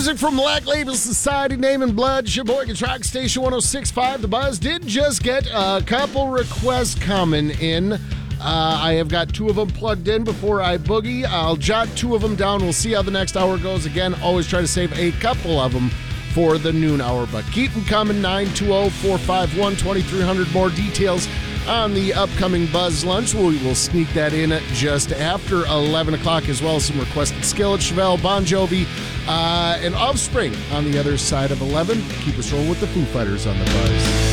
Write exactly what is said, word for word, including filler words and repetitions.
Music from Black Label Society, Name and Blood, Sheboygan Track Station one oh six point five. The Buzz did just get a couple requests coming in. Uh, I have got two of them plugged in before I boogie. I'll jot two of them down. We'll see how the next hour goes. Again, always try to save a couple of them for the noon hour, but keep them coming. Nine two zero, four five one, two three zero zero. More details on the upcoming Buzz Lunch. We will sneak that in just after eleven o'clock, as well as some requested Skillet, Chevelle, Bon Jovi, uh, and Offspring on the other side of eleven. Keep us rolling with the Foo Fighters on the Buzz.